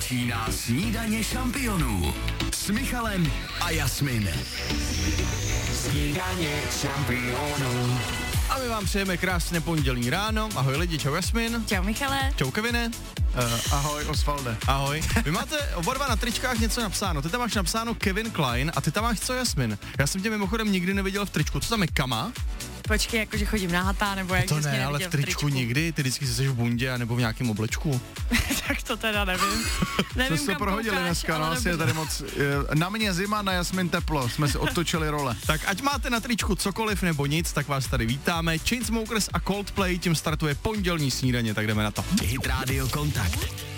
Začíná snídaně šampionů s Michalem a Jasmin. Snídaně šampionů. A my vám přejeme krásné pondělní ráno. Ahoj lidi, čau Jasmin. Čau Michale. Čau Kevine. Ahoj Osvalde. Ahoj. Vy máte oba dva na tričkách něco napsáno. Ty tam máš napsáno Kevin Klein a ty tam máš co Jasmin. Já jsem tě mimochodem nikdy neviděl v tričku. Co tam je Kama? Počkej, jakože chodím na hatá, nebo jak To jsi mě ne, ale neviděl v tričku nikdy. Ty vždycky jsi v bundě nebo v nějakém oblečku. Tak to teda nevím. Jsme se prohodili dneska, no asi je tady moc. Na mě zima, na Jasmin teplo. Jsme si otočili role. Tak ať máte na tričku cokoliv nebo nic, tak vás tady vítáme. Chainsmokers a Coldplay, tím startuje pondělní snídaně, tak jdeme na to. Hit Radio Kontakt.